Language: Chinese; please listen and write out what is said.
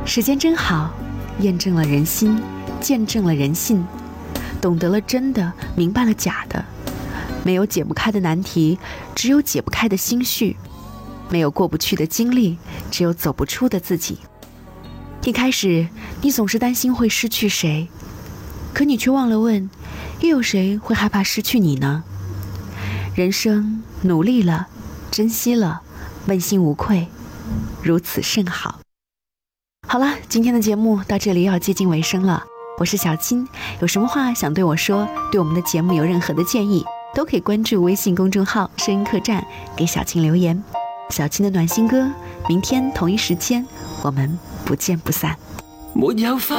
时间真好，验证了人心，见证了人性，懂得了真的，明白了假的。没有解不开的难题，只有解不开的心绪；没有过不去的经历，只有走不出的自己。一开始，你总是担心会失去谁，可你却忘了问，又有谁会害怕失去你呢？人生努力了，珍惜了，问心无愧，如此甚好。好了，今天的节目到这里要接近尾声了。我是小青，有什么话想对我说，对我们的节目有任何的建议，都可以关注微信公众号声音客栈，给小青留言。小青的暖心歌，明天同一时间我们不见不散。 沒有花